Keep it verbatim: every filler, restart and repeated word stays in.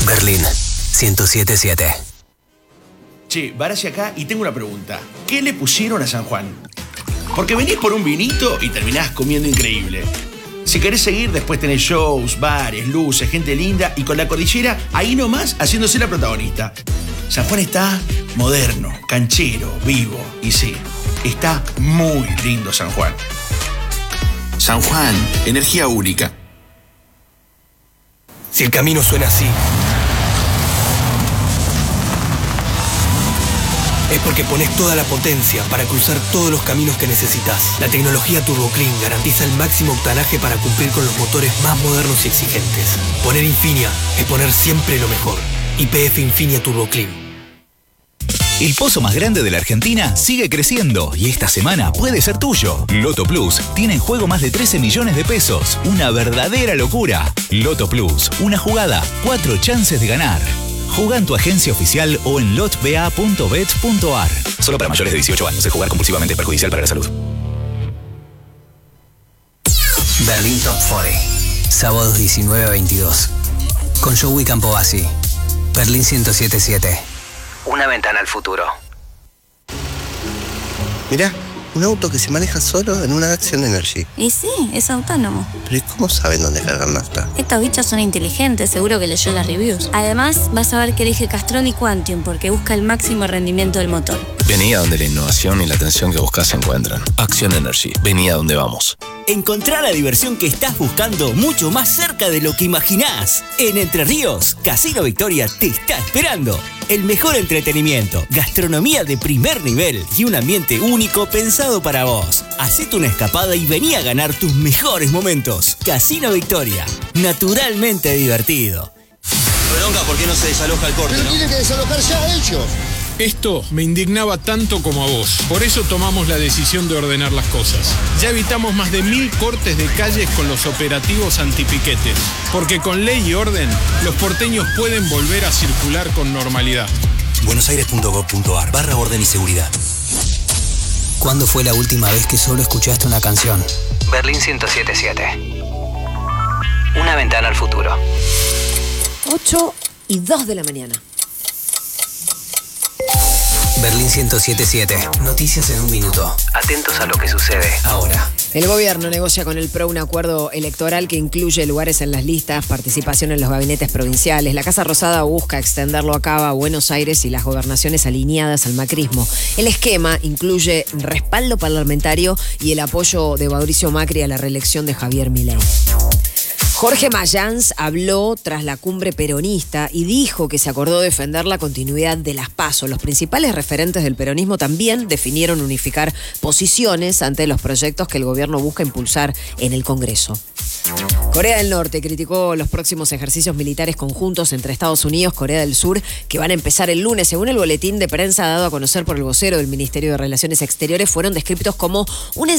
Berlín ciento siete punto siete. Che, Barassi acá y tengo una pregunta. ¿Qué le pusieron a San Juan? Porque venís por un vinito y terminás comiendo increíble. Si querés seguir, después tenés shows, bares, luces, gente linda y con la cordillera ahí nomás haciéndose la protagonista. San Juan está moderno, canchero, vivo y sí, está muy lindo San Juan. San Juan, energía única. Si el camino suena así, es porque pones toda la potencia para cruzar todos los caminos que necesitas. La tecnología Turbo Clean garantiza el máximo octanaje para cumplir con los motores más modernos y exigentes. Poner Infinia es poner siempre lo mejor. Y P F Infinia Turbo Clean. El pozo más grande de la Argentina sigue creciendo y esta semana puede ser tuyo. Loto Plus tiene en juego más de trece millones de pesos. Una verdadera locura. Loto Plus, una jugada, cuatro chances de ganar. Jugá en tu agencia oficial o en lotba punto bet punto ar. Solo para mayores de dieciocho años. El jugar compulsivamente es perjudicial para la salud. Berlín Top cuarenta. Sábados diecinueve a veintidós. Con Joey Campovasi. Berlín ciento siete punto siete. Una ventana al futuro. Mirá, un auto que se maneja solo en una Action Energy. Y sí, es autónomo. Pero ¿y cómo saben dónde cargar nafta? Estos bichos son inteligentes, seguro que leyó las reviews. Además, vas a ver que elige Castrol y Quantium porque busca el máximo rendimiento del motor. Vení a donde la innovación y la atención que buscas se encuentran. Action Energy, vení a donde vamos. Encontrá la diversión que estás buscando mucho más cerca de lo que imaginás. En Entre Ríos, Casino Victoria te está esperando. El mejor entretenimiento, gastronomía de primer nivel y un ambiente único pensado para vos. Hacete una escapada y vení a ganar tus mejores momentos. Casino Victoria, naturalmente divertido. Bronca, ¿por qué no se desaloja el corte? Pero ¿no? tiene que desalojar ya ellos. Esto me indignaba tanto como a vos. Por eso tomamos la decisión de ordenar las cosas. Ya evitamos más de mil cortes de calles con los operativos antipiquetes. Porque con ley y orden, los porteños pueden volver a circular con normalidad. buenosaires punto gov punto ar barra orden y seguridad. ¿Cuándo fue la última vez que solo escuchaste una canción? Berlín ciento siete punto siete. Una ventana al futuro. ocho y dos de la mañana. Berlín ciento siete punto siete. Noticias en un minuto. Atentos a lo que sucede ahora. El gobierno negocia con el P R O un acuerdo electoral que incluye lugares en las listas, participación en los gabinetes provinciales. La Casa Rosada busca extenderlo a Cava, Buenos Aires y las gobernaciones alineadas al macrismo. El esquema incluye respaldo parlamentario y el apoyo de Mauricio Macri a la reelección de Javier Milei. Jorge Mayans habló tras la cumbre peronista y dijo que se acordó defender la continuidad de las PASO. Los principales referentes del peronismo también definieron unificar posiciones ante los proyectos que el gobierno busca impulsar en el Congreso. Corea del Norte criticó los próximos ejercicios militares conjuntos entre Estados Unidos y Corea del Sur que van a empezar el lunes. Según el boletín de prensa dado a conocer por el vocero del Ministerio de Relaciones Exteriores, fueron descritos como un